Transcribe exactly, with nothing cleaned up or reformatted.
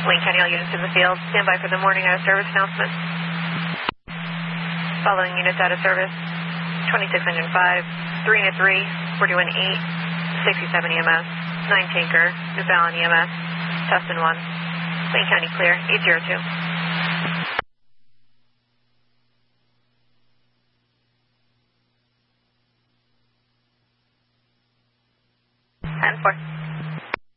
Wayne County, all units in the field. Stand by for the morning out of service announcement. Following units out of service. twenty-six engine five, three and a three, forty-one eight, sixty-seven E M S, nine tanker, New Fallon E M S, Tustin one. Wayne County clear, eight zero two. ten four.